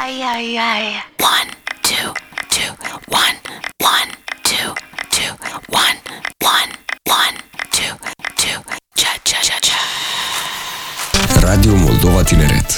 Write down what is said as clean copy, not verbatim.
Ai, ai, ai. 1, 2, 2, 1, 1, 2, 2, 1, 1, 1, 2, 2, cha, cha, cha, cha. Radio Moldova Tineret.